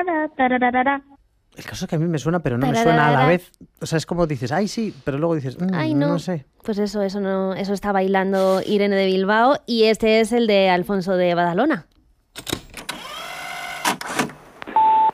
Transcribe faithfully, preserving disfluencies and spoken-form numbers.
tararara, tararara. El caso es que a mí me suena, pero no me Tararara. suena a la vez. O sea, es como dices, ay, sí, pero luego dices, mm, Ay, no. no sé. Pues eso, eso no, eso está bailando Irene de Bilbao y este es el de Alfonso de Badalona.